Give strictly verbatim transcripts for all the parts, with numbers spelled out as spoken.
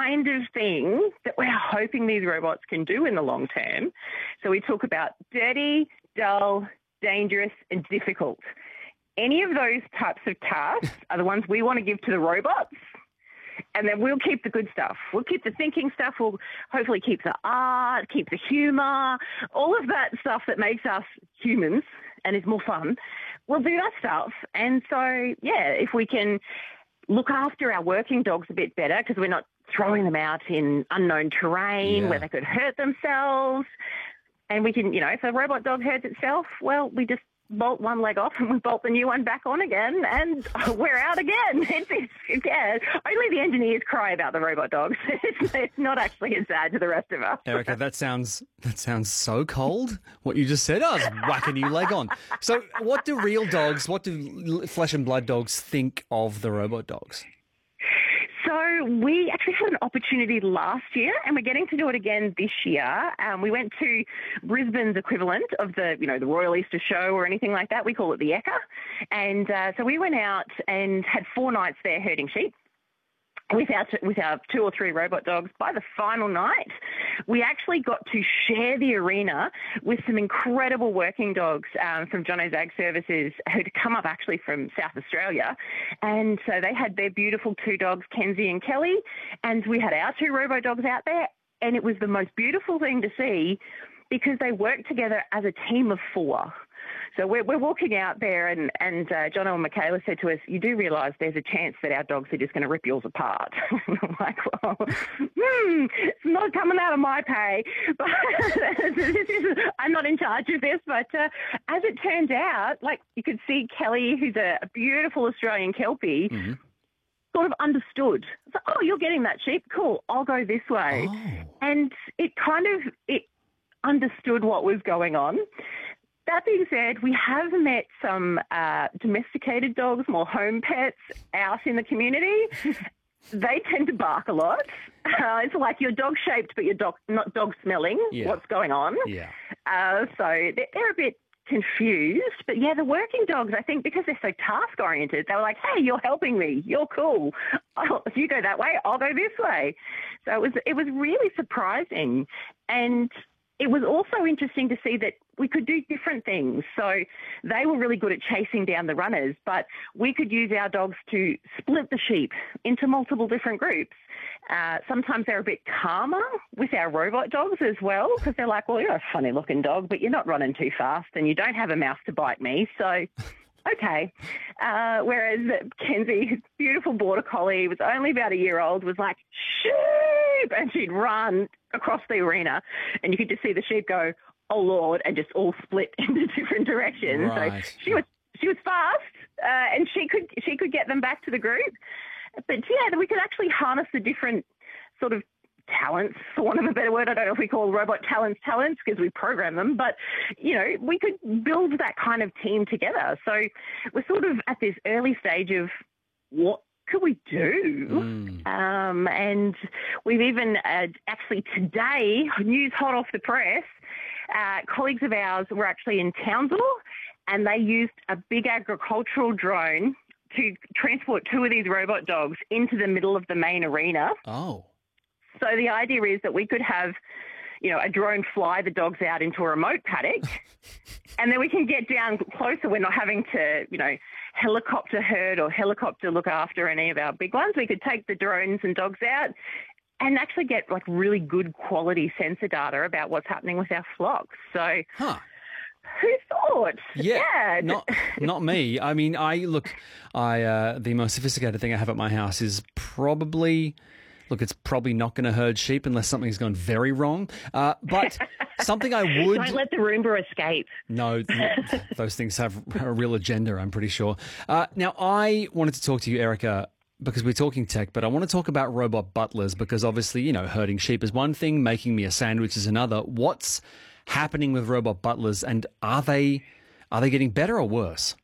kind of thing that we're hoping these robots can do in the long term. So we talk about dirty, dull, dangerous, and difficult. Any of those types of tasks are the ones we want to give to the robots, and then we'll keep the good stuff. We'll keep the thinking stuff. We'll hopefully keep the art, keep the humour, all of that stuff that makes us humans and is more fun. We'll do that stuff. And so, yeah, if we can look after our working dogs a bit better, because we're not throwing them out in unknown terrain Yeah. where they could hurt themselves. And we can, you know, if a robot dog hurts itself, well, we just bolt one leg off and we bolt the new one back on again, and we're out again. It's, it's, yeah, only the engineers cry about the robot dogs. It's, it's not actually as bad to the rest of us. Erica, that sounds that sounds so cold. What you just said, I was whack a new leg on. So, what do real dogs, what do flesh and blood dogs think of the robot dogs? So we actually had an opportunity last year, and we're getting to do it again this year. Um, we went to Brisbane's equivalent of the, you know, the Royal Easter Show or anything like that. We call it the Ekka. And uh, so we went out and had four nights there herding sheep with our, with our two or three robot dogs. By the final night, we actually got to share the arena with some incredible working dogs um, from John O'Zag Services who'd come up actually from South Australia. And so they had their beautiful two dogs, Kenzie and Kelly, and we had our two robo dogs out there. And it was the most beautiful thing to see because they worked together as a team of four. So we're, we're walking out there, and, and uh, Jono and Michaela said to us, you do realise there's a chance that our dogs are just going to rip yours apart. I'm like, well, hmm, it's not coming out of my pay. But this is, I'm not in charge of this. But uh, as it turned out, like you could see Kelly, who's a, a beautiful Australian Kelpie, mm-hmm. sort of understood. So, oh, you're getting that sheep? Cool, I'll go this way. Oh. And it kind of, it understood what was going on. That being said, we have met some uh, domesticated dogs, more home pets, out in the community. They tend to bark a lot. Uh, it's like you're dog-shaped, but you're dog, not dog-smelling. Yeah. What's going on? Yeah. Uh, so they're, they're a bit confused. But, yeah, the working dogs, I think, because they're so task-oriented, they were like, hey, you're helping me. You're cool. Oh, if you go that way, I'll go this way. So it was it was really surprising. And it was also interesting to see that we could do different things. So they were really good at chasing down the runners, but we could use our dogs to split the sheep into multiple different groups. Uh, sometimes they're a bit calmer with our robot dogs as well, because they're like, well, you're a funny-looking dog, but you're not running too fast and you don't have a mouth to bite me, so okay. Uh, whereas Kenzie, beautiful border collie, was only about a year old, was like, sheep, and she'd run across the arena, and you could just see the sheep go, oh Lord, and just all split into different directions. Right. So she was she was fast, uh, and she could she could get them back to the group. But yeah, we could actually harness the different sort of talents, for want of a better word. I don't know if we call robot talents talents because we program them, but, you know, we could build that kind of team together. So we're sort of at this early stage of what could we do? Mm. Um, and we've even uh, actually today, news hot off the press, uh, colleagues of ours were actually in Townsville, and they used a big agricultural drone to transport two of these robot dogs into the middle of the main arena. Oh. So the idea is that we could have, you know, a drone fly the dogs out into a remote paddock, and then we can get down closer. We're not having to, you know, helicopter herd or helicopter look after any of our big ones. We could take the drones and dogs out and actually get like really good quality sensor data about what's happening with our flocks. So huh. Who thought? Yeah, yeah. not not me. I mean, I look, I uh, the most sophisticated thing I have at my house is probably, look, it's probably not going to herd sheep unless something's gone very wrong. Uh, but something I would... Don't let the Roomba escape. No, those things have a real agenda, I'm pretty sure. Uh, now, I wanted to talk to you, Erica, because we're talking tech, but I want to talk about robot butlers because obviously, you know, herding sheep is one thing, making me a sandwich is another. What's happening with robot butlers, and are they are they getting better or worse?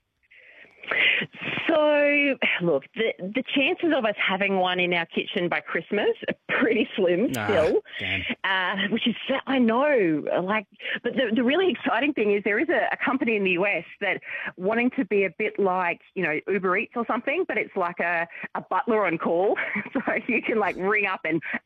So, look, the, the chances of us having one in our kitchen by Christmas are pretty slim nah, still, uh, which is, I know, like, but the, the really exciting thing is there is a, a company in the U S that wanting to be a bit like, you know, Uber Eats or something, but it's like a, a butler on call. So you can like ring up and